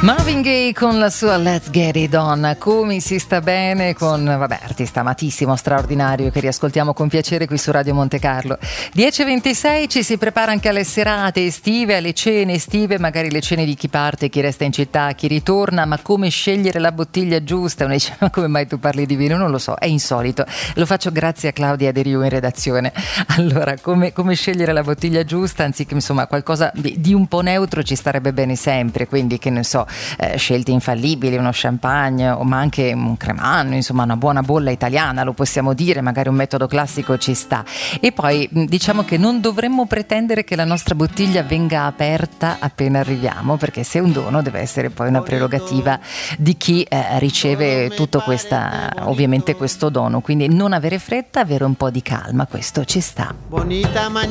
Marvin Gaye con la sua Let's Get It On. Come si sta bene con, artista amatissimo, straordinario, che riascoltiamo con piacere qui su Radio Monte Carlo. 10:26, ci si prepara anche alle serate estive, alle cene estive, magari le cene di chi parte, chi resta in città, chi ritorna, ma come scegliere la bottiglia giusta? Uno dice, ma come mai tu parli di vino? Non lo so, è insolito. Lo faccio grazie a Claudia De Riu in redazione. Allora, come scegliere la bottiglia giusta, anziché insomma qualcosa di un po' neutro ci starebbe bene sempre, quindi che ne so, scelte infallibili, uno champagne ma anche un cremano, insomma una buona bolla italiana, lo possiamo dire, magari un metodo classico ci sta. E poi diciamo che non dovremmo pretendere che la nostra bottiglia venga aperta appena arriviamo, perché se è un dono deve essere poi una prerogativa di chi riceve tutto ovviamente questo dono, quindi non avere fretta, avere un po' di calma, questo ci sta.